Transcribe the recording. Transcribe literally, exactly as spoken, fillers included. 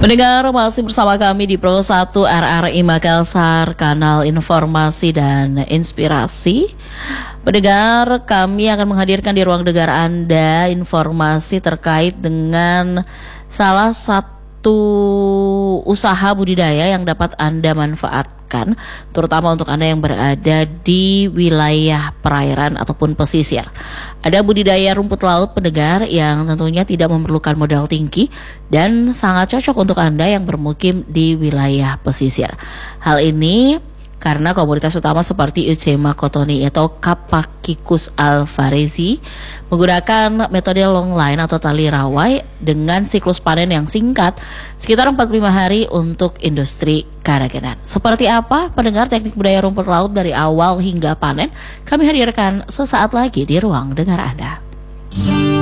Pendengar masih bersama kami di Pro satu R R I Makassar, kanal informasi dan inspirasi. Pendengar, kami akan menghadirkan di ruang dengar Anda informasi terkait dengan salah satu usaha budidaya yang dapat Anda manfaatkan, terutama untuk Anda yang berada di wilayah perairan ataupun pesisir. Ada budidaya rumput laut, pendengar, yang tentunya tidak memerlukan modal tinggi dan sangat cocok untuk Anda yang bermukim di wilayah pesisir. Hal ini karena komoditas utama seperti Eucema cottoni atau Capsicum alvarezi menggunakan metode long line atau tali rawai dengan siklus panen yang singkat, sekitar empat puluh lima hari untuk industri kerajinan. Seperti apa pendengar teknik budidaya rumput laut dari awal hingga panen? Kami hadirkan sesaat lagi di ruang dengar Anda.